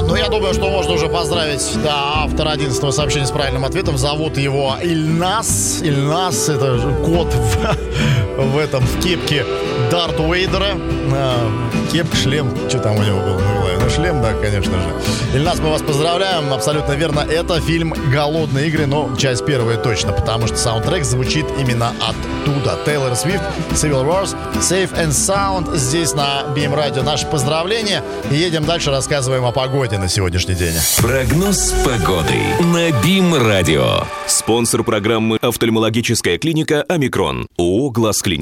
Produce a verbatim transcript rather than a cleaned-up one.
Ну, я думаю, что можно уже поздравить, да, автора одиннадцатого сообщения с правильным ответом. Зовут его Ильнас. Ильнас — это кот в, в этом, в кепке Дарта Вейдера. А, кепка, шлем, что там у него было? Ну, шлем, да, конечно же. Ильнас, мы вас поздравляем. Абсолютно верно. Это фильм «Голодные игры», но часть первая точно, потому что саундтрек звучит именно оттуда. Тейлор Свифт, Civil Wars, Safe and Sound. Здесь на би эм Radio наши поздравления. И едем дальше, рассказываем о погоде на сегодняшний день. Прогноз погоды на би эм Radio. Спонсор программы — офтальмологическая клиника «Омикрон». ООО «Глаз Клиник».